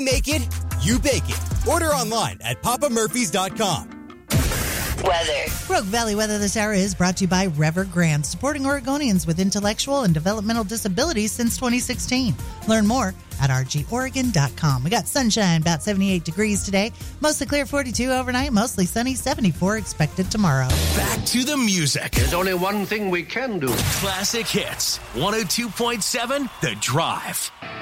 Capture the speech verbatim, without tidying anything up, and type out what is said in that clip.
Make it, you bake it. Order online at papa murphys dot com. Weather. Rogue Valley weather this hour is brought to you by Rever Grant, supporting Oregonians with intellectual and developmental disabilities since twenty sixteen. Learn more at r g oregon dot com. We got sunshine, about seventy-eight degrees today. Mostly clear, forty-two overnight. Mostly sunny, seventy-four expected tomorrow. Back to the music. There's only one thing we can do. Classic Hits. one oh two point seven The Drive.